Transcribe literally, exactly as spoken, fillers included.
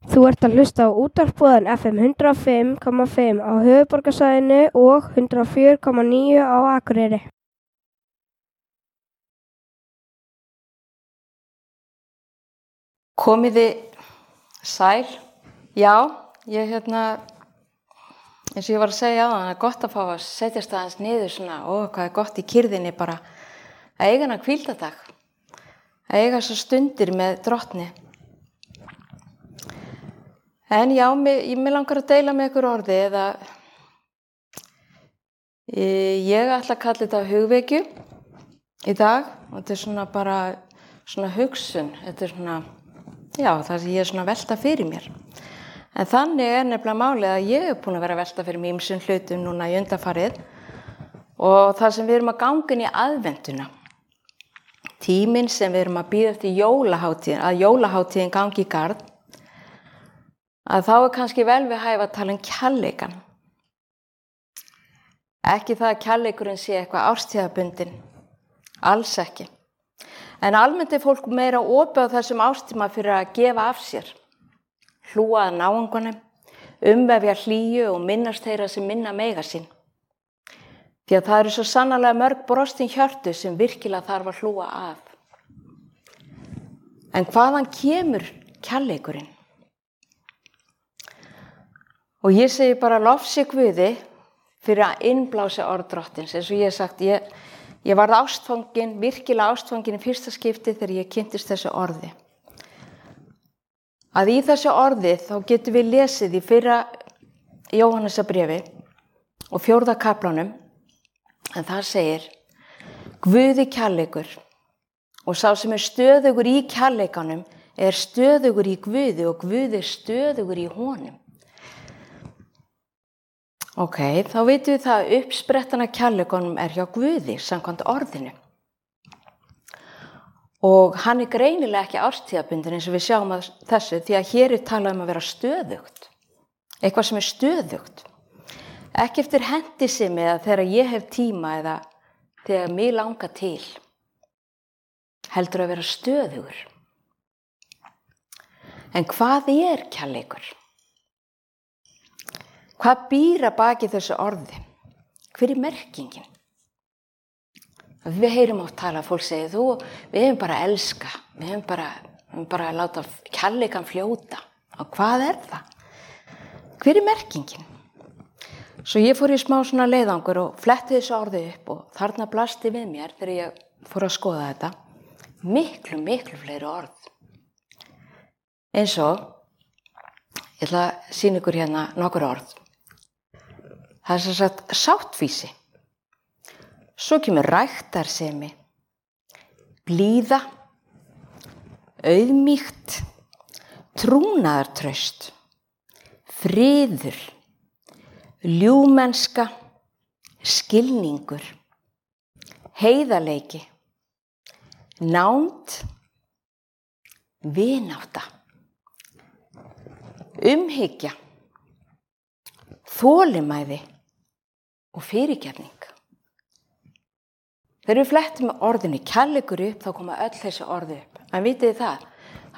Þú ert að hlusta á útvarpsbúðan F M hundrað og fimm komma fimm á höfuðborgarsvæðinu og hundrað og fjögur komma níu á Akureyri. Komiði sæl. Já, ég hérna, eins og ég var að segja á það, gott að fá að setjast aðeins niður svona, ó, hvað er gott í kyrðinni bara að eiga hana hvíldardag, að eiga svo stundir með drottni. En já, mig, mig langar að deila með ykkur orði eða ég ætla að kalla þetta hugvekju í dag og þetta er svona bara svona hugsun, þetta er svona, já, það sem ég er svona að velta fyrir mér. En þannig er nefnilega málið að ég er búin að vera að velta fyrir mér ýmsum hlutum núna í undanfarið og það sem við erum að ganga inn í aðventuna. Tíminn sem við erum að bíða eftir jólaháttíðin, að jólaháttíðin gangi í garð, að þá er kannski vel við hæfi að tala um kærleikann. Ekki það að kærleikurinn sé eitthvað árstíðabundinn, alls ekki. En almennt er fólk meira opið á þessum árstíma fyrir að gefa af sér, hlúa að náungunum, umvefja hlýju og minnast þeirra sem minna mega sín. Því að það eru svo sannarlega mörg brostin hjörtu sem virkilega þarf að hlúa að. En hvaðan kemur kærleikurinn? Og ég segi bara lofsi Guði fyrir að innblása orð drottins. Eins og ég hef sagt, ég, ég varð ástfangin, virkilega ástfangin í fyrsta skipti þegar ég kynntist þessu orði. Að í þessu orði þá getum við lesið í fyrra Jóhannesarbréfi og fjórða kaflanum, en það segir, Guði kærleikur og sá sem er stöðugur í kærleikanum er stöðugur í Guði og Guði er stöðugur í honum. Ok, þá veitum við það að uppsprettan af kærleikanum er hjá Guði, samkvæmt orðinu. Og hann er greinilega ekki árstíðabundinn eins og við sjáum að þessu, því að hér er talað um að vera stöðugt. Eitthvað sem er stöðugt. Ekki eftir hentisemi eða þegar ég hef tíma eða þegar mig langar til. Heldur að vera stöðugur. En hvað er kærleikur? Hvað býr að baki þessu orði? Hver er merkingin? Við heyrum oft tala að fólk segja, þú, við hefum bara að elska, við hefum bara, við hefum bara að láta kærleikann fljóta. Og hvað er það? Hver er merkingin? Svo ég fór í smá svona leiðangur og fletti þessu orði upp og þarna blasti við mér þegar ég fór að skoða þetta. Miklu, miklu fleiri orð. Eins og, ég ætla að sýna ykkur hérna nokkur orð. Það er sem sagt sáttfýsi. Svo kemur ræktarsemi, blíða, auðmýkt, trúnaðartraust, friður, ljúfmennska, skilningur, heiðarleiki, nánd, vinátta, umhyggja, þolinmæði og fyrirgefning. Þegar við flettum orðinu kærleikur upp, þá koma öll þessi orði upp. En vitið þið það,